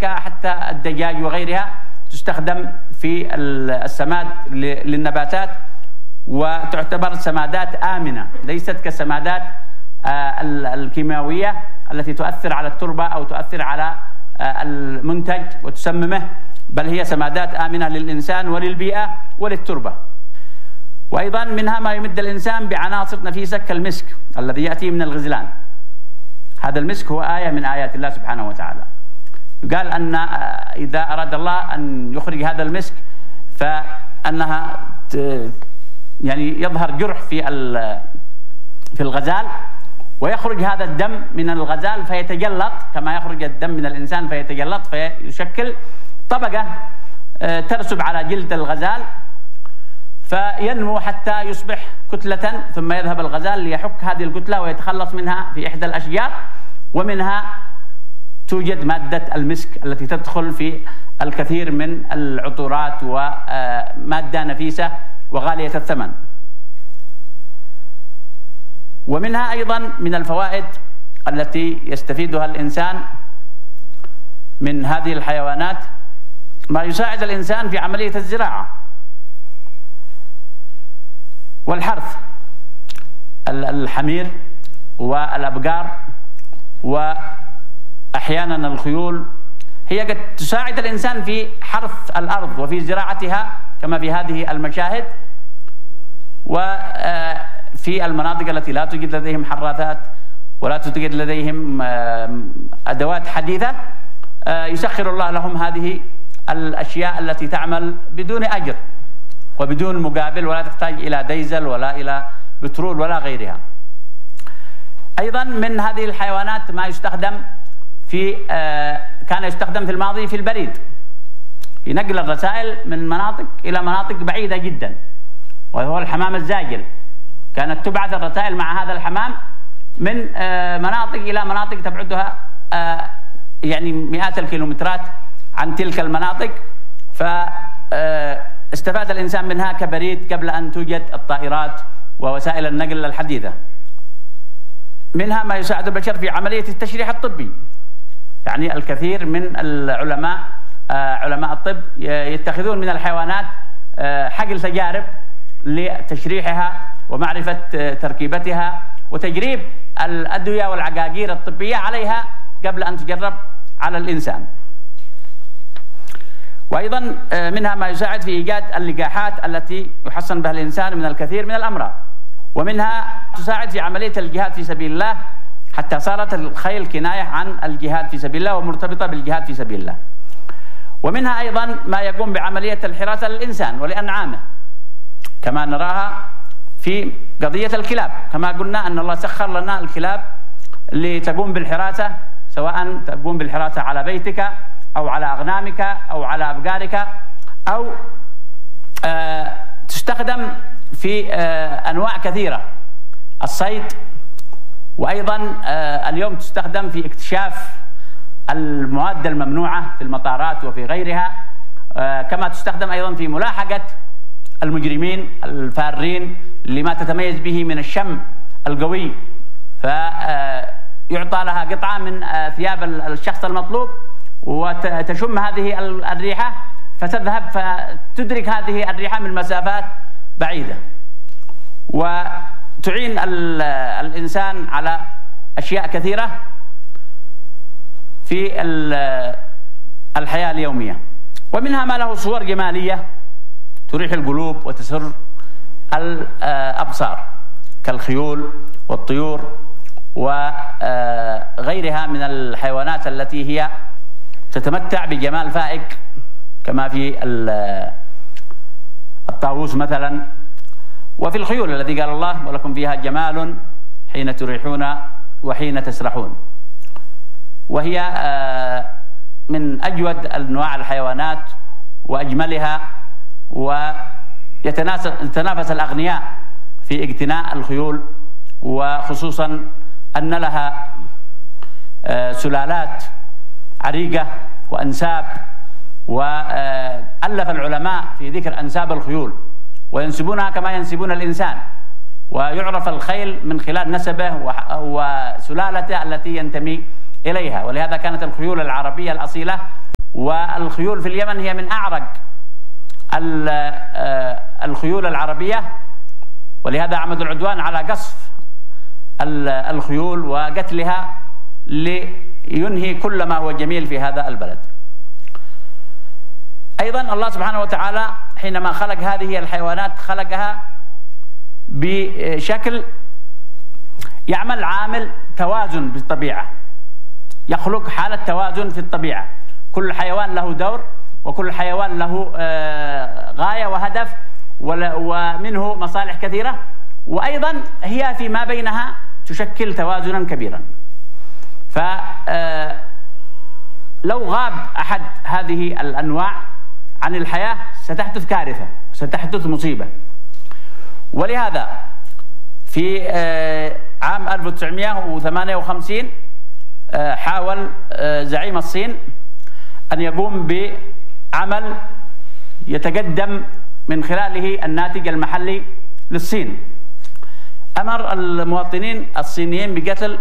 حتى الدجاج وغيرها تستخدم في السماد للنباتات، وتعتبر سمادات آمنة، ليست كسمادات الكيماوية التي تؤثر على التربة أو تؤثر على المنتج وتسممه، بل هي سمادات آمنة للإنسان وللبيئة وللتربة. وأيضا منها ما يمد الإنسان بعناصر نفيسة كالمسك الذي يأتي من الغزلان. هذا المسك هو آية من آيات الله سبحانه وتعالى. يقال أن إذا أراد الله أن يخرج هذا المسك فأنها يعني يظهر جرح في الغزال، ويخرج هذا الدم من الغزال فيتجلط كما يخرج الدم من الإنسان فيتجلط، فيشكل طبقة ترسب على جلد الغزال، فينمو حتى يصبح كتلة، ثم يذهب الغزال ليحك هذه الكتلة ويتخلص منها في إحدى الأشجار، ومنها توجد مادة المسك التي تدخل في الكثير من العطورات، ومادة نفيسة وغالية الثمن. ومنها أيضا من الفوائد التي يستفيدها الإنسان من هذه الحيوانات ما يساعد الإنسان في عملية الزراعة والحرث. الحمير والأبقار وأحيانا الخيول هي قد تساعد الإنسان في حرث الأرض وفي زراعتها كما في هذه المشاهد، وفي المناطق التي لا توجد لديهم حراثات ولا توجد لديهم أدوات حديثة يسخر الله لهم هذه الأشياء التي تعمل بدون أجر وبدون مقابل، ولا تحتاج إلى ديزل ولا إلى بترول ولا غيرها. أيضا من هذه الحيوانات ما يستخدم كان يستخدم في الماضي في البريد، في نقل الرسائل من مناطق إلى مناطق بعيدة جدا، وهو الحمام الزاجل. كانت تبعث الرسائل مع هذا الحمام من مناطق إلى مناطق تبعدها يعني مئات الكيلومترات عن تلك المناطق، فاستفاد الإنسان منها كبريد قبل أن توجد الطائرات ووسائل النقل الحديثة. منها ما يساعد البشر في عملية التشريح الطبي، يعني الكثير من العلماء علماء الطب يتخذون من الحيوانات حقل تجارب لتشريحها ومعرفة تركيبتها وتجريب الأدوية والعقاقير الطبية عليها قبل أن تجرب على الإنسان. وأيضا منها ما يساعد في إيجاد اللقاحات التي يحصن بها الإنسان من الكثير من الأمراض، ومنها تساعد في عملية الجهاد في سبيل الله، حتى صارت الخيل كناية عن الجهاد في سبيل الله ومرتبطة بالجهاد في سبيل الله. ومنها أيضا ما يقوم بعملية الحراسة للإنسان ولأنعامه، كما نراها في قضية الكلاب. كما قلنا أن الله سخر لنا الكلاب لتقوم بالحراسة، سواء تقوم بالحراسة على بيتك أو على أغنامك أو على أبقارك، أو تستخدم في أنواع كثيرة، الصيد، وأيضا اليوم تستخدم في اكتشاف المواد الممنوعة في المطارات وفي غيرها، كما تستخدم أيضا في ملاحقة المجرمين الفارين لما تتميز به من الشم القوي، فيعطى لها قطعة من ثياب الشخص المطلوب وتشم هذه الريحة فتذهب فتدرك هذه الريحة من مسافات بعيدة، وتعين الإنسان على أشياء كثيرة في الحياة اليومية. ومنها ما له صور جمالية تريح القلوب وتسر الأبصار كالخيول والطيور وغيرها من الحيوانات التي هي تتمتع بجمال فائق، كما في الطاووس مثلا، وفي الخيول الذي قال الله ولكم فيها جمال حين تريحون وحين تسرحون، وهي من أجود أنواع الحيوانات وأجملها، ويتنافس الأغنياء في اقتناء الخيول، وخصوصا أن لها سلالات عريقة وأنساب، وألف العلماء في ذكر أنساب الخيول وينسبونها كما ينسبون الإنسان، ويعرف الخيل من خلال نسبه وسلالته التي ينتمي إليها. ولهذا كانت الخيول العربية الأصيلة والخيول في اليمن هي من أعرق الخيول العربية، ولهذا عمد العدوان على قصف الخيول وقتلها لينهي كل ما هو جميل في هذا البلد. أيضا الله سبحانه وتعالى حينما خلق هذه الحيوانات خلقها بشكل يعمل عامل توازن بالطبيعة، يخلق حالة توازن في الطبيعة. كل حيوان له دور، وكل حيوان له غاية وهدف، ومنه مصالح كثيرة، وأيضا هي فيما بينها تشكل توازنا كبيرا. فلو غاب أحد هذه الأنواع عن الحياة ستحدث كارثة، ستحدث مصيبة. ولهذا في عام 1958 حاول زعيم الصين أن يقوم بعمل يتقدم من خلاله الناتج المحلي للصين. أمر المواطنين الصينيين بقتل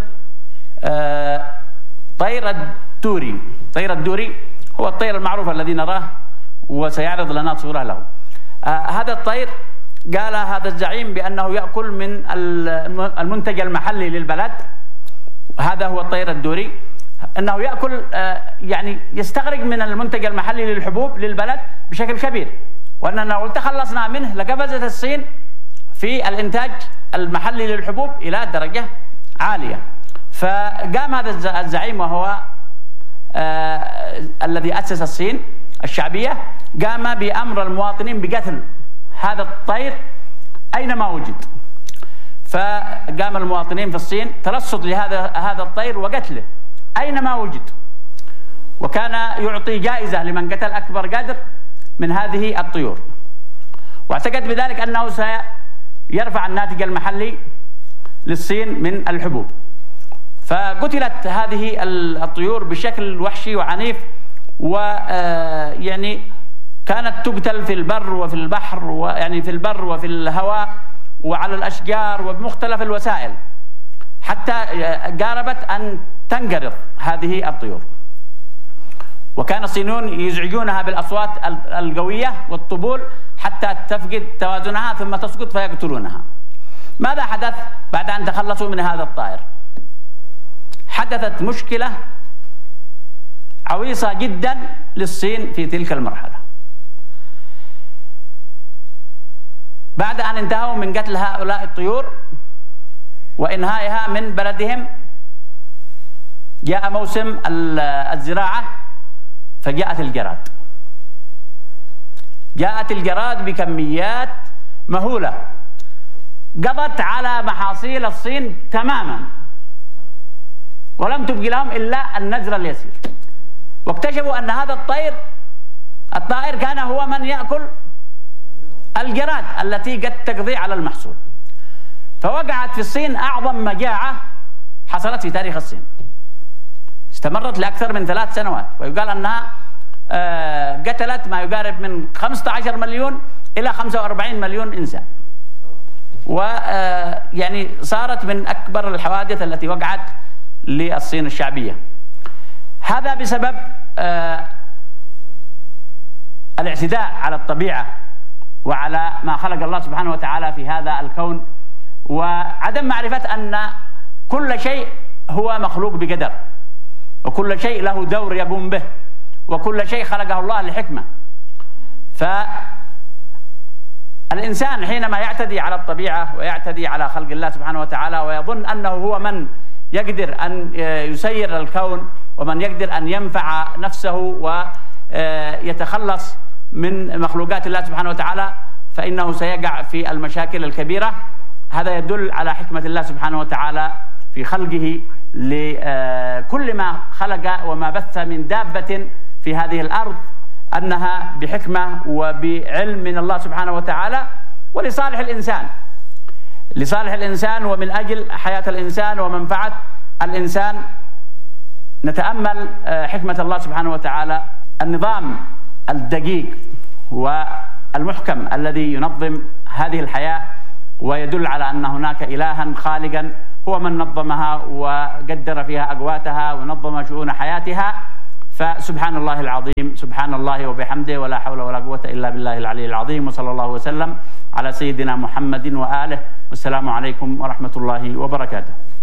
طير الدوري. طير الدوري هو الطير المعروف الذي نراه وسيعرض لنا صورة له. هذا الطير قال هذا الزعيم بأنه يأكل من المنتج المحلي للبلد، هذا هو الطير الدوري، أنه يأكل يعني يستغرق من المنتج المحلي للحبوب للبلد بشكل كبير، وأننا لو تخلصنا منه لقفزت الصين في الإنتاج المحلي للحبوب إلى درجة عالية. فقام هذا الزعيم وهو الذي أسس الصين الشعبية، قام بأمر المواطنين بقتل هذا الطير أينما وجد. فقام المواطنين في الصين ترصد لهذا الطير وقتله أينما وجد، وكان يعطي جائزة لمن قتل أكبر قدر من هذه الطيور، واعتقد بذلك أنه سيرفع الناتج المحلي للصين من الحبوب. فقتلت هذه الطيور بشكل وحشي وعنيف، ويعني كانت تقتل في البر وفي البحر، ويعني في البر وفي الهواء وعلى الأشجار وبمختلف الوسائل، حتى قاربت أن تنقرض هذه الطيور. وكان الصينيون يزعجونها بالأصوات القوية والطبول حتى تفقد توازنها ثم تسقط فيقتلونها. ماذا حدث بعد أن تخلصوا من هذا الطائر؟ حدثت مشكلة عويصة جدا للصين في تلك المرحلة. بعد أن انتهوا من قتل هؤلاء الطيور وإنهائها من بلدهم، جاء موسم الزراعة فجاءت الجراد. جاءت الجراد بكميات مهولة، قضت على محاصيل الصين تماما، ولم تبقي لهم إلا النجر اليسير. واكتشفوا أن هذا الطائر كان هو من يأكل الجراد التي قد تقضي على المحصول. فوقعت في الصين أعظم مجاعة حصلت في تاريخ الصين، استمرت لأكثر من 3 سنوات، ويقال أنها قتلت ما يقارب من 15 مليون إلى 45 مليون إنسان، ويعني صارت من أكبر الحوادث التي وقعت للصين الشعبية. هذا بسبب الاعتداء على الطبيعة وعلى ما خلق الله سبحانه وتعالى في هذا الكون، وعدم معرفة أن كل شيء هو مخلوق بقدر، وكل شيء له دور يقوم به، وكل شيء خلقه الله لحكمة. فالإنسان حينما يعتدي على الطبيعة ويعتدي على خلق الله سبحانه وتعالى ويظن أنه هو من يقدر أن يسير الكون ومن يقدر أن ينفع نفسه ويتخلص من مخلوقات الله سبحانه وتعالى، فإنه سيقع في المشاكل الكبيرة. هذا يدل على حكمة الله سبحانه وتعالى في خلقه لكل ما خلق وما بث من دابة في هذه الأرض، أنها بحكمة وبعلم من الله سبحانه وتعالى ولصالح الإنسان، لصالح الإنسان ومن أجل حياة الإنسان ومنفعة الإنسان. نتأمل حكمة الله سبحانه وتعالى، النظام الدقيق والمحكم الذي ينظم هذه الحياة، ويدل على أن هناك إلها خالقا هو من نظمها وقدر فيها أقواتها ونظم شؤون حياتها. ف فسبحان الله العظيم، سبحان الله وبحمده، ولا حول ولا قوة إلا بالله العلي العظيم، وصلى الله وسلم على سيدنا محمد وآله، والسلام عليكم ورحمة الله وبركاته.